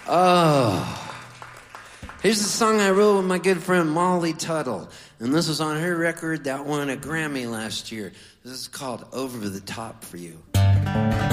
Oh. Here's a song I wrote with my good friend Molly Tuttle. And this was on her record that won a Grammy last year. This is called Over the Top for You.